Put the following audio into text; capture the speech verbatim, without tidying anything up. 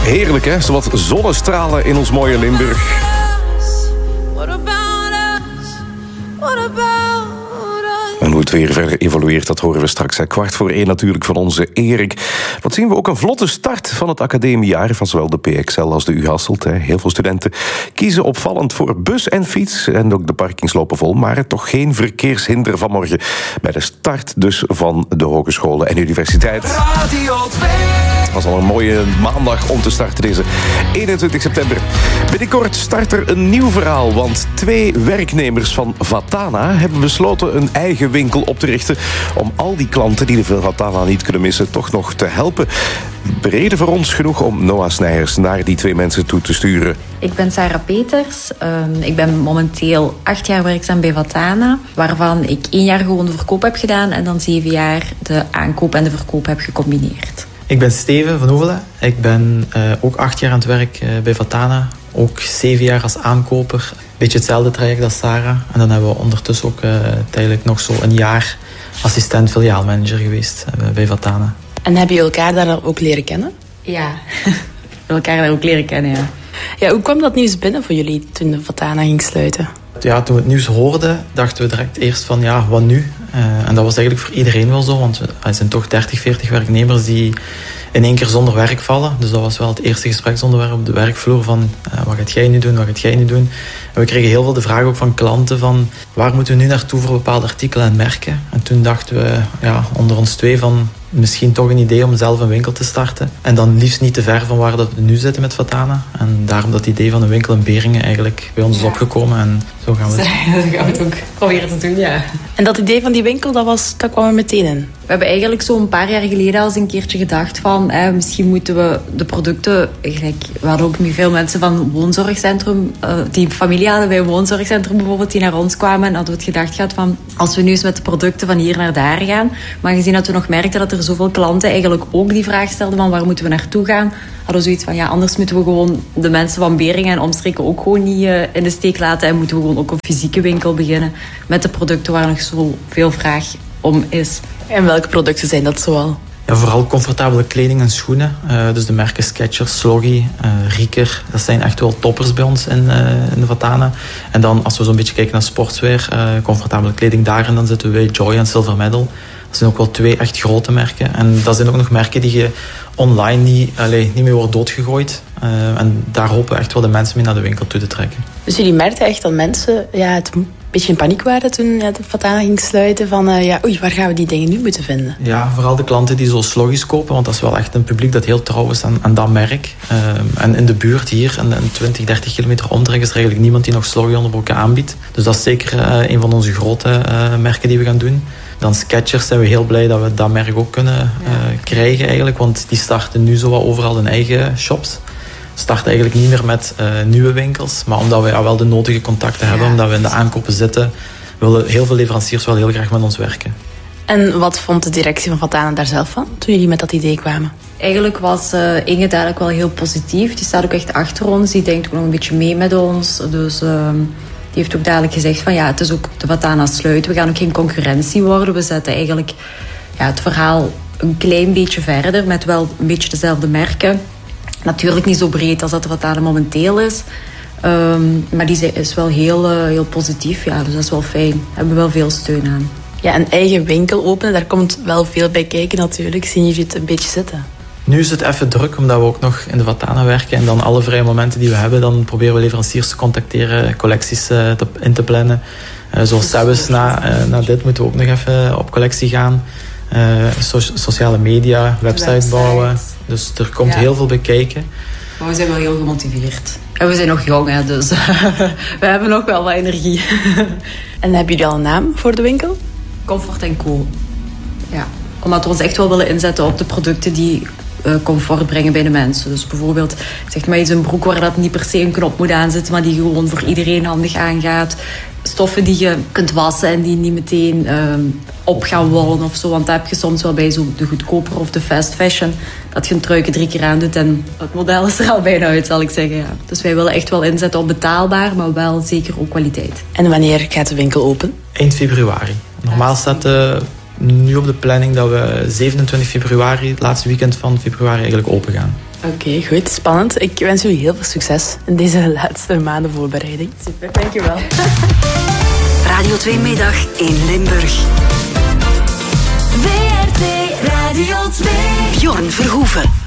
Heerlijk, hè? Zowat zonnestralen in ons mooie Limburg. En hoe het weer verder evolueert, dat horen we straks. Hè. Kwart voor één natuurlijk van onze Erik. Wat zien we ook een vlotte start van het academiejaar van zowel de P X L als de U Hasselt. Hè. Heel veel studenten kiezen opvallend voor bus en fiets. En ook de parkings lopen vol, maar toch geen verkeershinder vanmorgen. Bij de start dus van de hogescholen en universiteiten. Radio twee. Het was al een mooie maandag om te starten deze eenentwintig september. Binnenkort start er een nieuw verhaal, want twee werknemers van Vatana hebben besloten een eigen winkel op te richten om al die klanten die de Vatana niet kunnen missen toch nog te helpen. Reden voor ons genoeg om Noah Snijers naar die twee mensen toe te sturen. Ik ben Sarah Peters. Uh, ik ben momenteel acht jaar werkzaam bij Vatana, waarvan ik één jaar gewoon de verkoop heb gedaan en dan zeven jaar de aankoop en de verkoop heb gecombineerd. Ik ben Steven van Oevelen. Ik ben uh, ook acht jaar aan het werk uh, bij Vatana. Ook zeven jaar als aankoper. Beetje hetzelfde traject als Sarah. En dan hebben we ondertussen ook uh, tijdelijk nog zo een jaar assistent filiaalmanager geweest uh, bij Vatana. En hebben jullie elkaar daar ook leren kennen? Ja, we hebben elkaar daar ook leren kennen, ja. Ja, hoe kwam dat nieuws binnen voor jullie toen de Vatana ging sluiten? Ja, toen we het nieuws hoorden, dachten we direct eerst van ja, wat nu? Uh, en dat was eigenlijk voor iedereen wel zo, want we, er zijn toch dertig, veertig werknemers die in één keer zonder werk vallen. Dus dat was wel het eerste gespreksonderwerp op de werkvloer van uh, wat gaat jij nu doen, wat gaat jij nu doen? En we kregen heel veel de vraag ook van klanten van waar moeten we nu naartoe voor bepaalde artikelen en merken? En toen dachten we ja, onder ons twee van misschien toch een idee om zelf een winkel te starten. En dan liefst niet te ver van waar dat we nu zitten met Vatana. En daarom dat idee van een winkel in Beringen eigenlijk bij ons is opgekomen. En zo gaan we het, zo gaan we het ook proberen te doen, ja. En dat idee van die winkel, dat, was, dat kwam er meteen in? We hebben eigenlijk zo een paar jaar geleden al eens een keertje gedacht van eh, misschien moeten we de producten... Eigenlijk, we hadden ook nu veel mensen van woonzorgcentrum, uh, die familie hadden bij een woonzorgcentrum bijvoorbeeld, die naar ons kwamen. En hadden we het gedacht gehad van als we nu eens met de producten van hier naar daar gaan. Maar gezien dat we nog merkten dat er zoveel klanten eigenlijk ook die vraag stelden van waar moeten we naartoe gaan, hadden we zoiets van ja, anders moeten we gewoon de mensen van Beringen en omstreken ook gewoon niet uh, in de steek laten. En moeten we gewoon ook een fysieke winkel beginnen met de producten waar nog zoveel vraag om is. En welke producten zijn dat zoal? Ja, vooral comfortabele kleding en schoenen. Uh, dus de merken Skechers, Sloggy, uh, Rieker. Dat zijn echt wel toppers bij ons in, uh, in de Vatana. En dan als we zo'n beetje kijken naar sportswear, uh, comfortabele kleding daarin, dan zitten we bij Joy en Silver Medal. Dat zijn ook wel twee echt grote merken. En dat zijn ook nog merken die je online niet, allez, niet meer wordt doodgegooid. Uh, en daar hopen we echt wel de mensen mee naar de winkel toe te trekken. Dus jullie merkten echt dat mensen ja, het een beetje in paniek waren toen ja, de Vatana ging sluiten? Van uh, ja, oei, waar gaan we die dingen nu moeten vinden? Ja, vooral de klanten die zo Sloggies kopen. Want dat is wel echt een publiek dat heel trouw is aan, aan dat merk. Uh, en in de buurt hier, in een twintig, dertig kilometer omtrek, is er eigenlijk niemand die nog Sloggy onderbroeken aanbiedt. Dus dat is zeker uh, een van onze grote uh, merken die we gaan doen. Dan Skechers zijn we heel blij dat we dat merk ook kunnen uh, krijgen eigenlijk. Want die starten nu zo overal in eigen shops. Starten eigenlijk niet meer met uh, nieuwe winkels. Maar omdat we ja, wel de nodige contacten hebben, ja, omdat we in de aankopen zitten, willen heel veel leveranciers wel heel graag met ons werken. En wat vond de directie van Vatana daar zelf van, toen jullie met dat idee kwamen? Eigenlijk was uh, Inge dadelijk wel heel positief. Die staat ook echt achter ons. Die denkt ook nog een beetje mee met ons. Dus... Uh, Die heeft ook dadelijk gezegd van ja, het is ook de Vatana sluiten. We gaan ook geen concurrentie worden. We zetten eigenlijk ja, het verhaal een klein beetje verder met wel een beetje dezelfde merken. Natuurlijk niet zo breed als dat de Vatana momenteel is. Um, maar die is wel heel, uh, heel positief. Ja, dus dat is wel fijn. Daar hebben we wel veel steun aan. Ja, een eigen winkel openen, daar komt wel veel bij kijken natuurlijk. Zien jullie het een beetje zitten? Nu is het even druk, omdat we ook nog in de Vatana werken. En dan alle vrije momenten die we hebben, dan proberen we leveranciers te contacteren, collecties uh, te, in te plannen. Uh, zoals zelfs na, uh, na dit moeten we ook nog even op collectie gaan. Uh, so- sociale media, website Websites. bouwen. Dus er komt ja. heel veel bij kijken. Maar we zijn wel heel gemotiveerd. En we zijn nog jong, hè, dus we hebben nog wel wat energie. En hebben jullie al een naam voor de winkel? Comfort en Co. Ja, omdat we ons echt wel willen inzetten op de producten die uh, comfort brengen bij de mensen. Dus bijvoorbeeld, zeg maar eens een broek waar dat niet per se een knop moet aanzitten, maar die gewoon voor iedereen handig aangaat. Stoffen die je kunt wassen en die niet meteen uh, op gaan wallen of zo. Want dat heb je soms wel bij zo de goedkoper of de fast fashion. Dat je een truiken drie keer aan doet en het model is er al bijna uit, zal ik zeggen. Ja. Dus wij willen echt wel inzetten op betaalbaar, maar wel zeker ook kwaliteit. En wanneer gaat de winkel open? Eind februari. Normaal staat uh, nu op de planning dat we zevenentwintig februari, het laatste weekend van februari, eigenlijk open gaan. Oké, okay, goed. Spannend. Ik wens u heel veel succes in deze laatste maanden voorbereiding. Super, dankjewel. Radio twee Middag in Limburg. V R T Radio twee. Bjorn Verhoeven.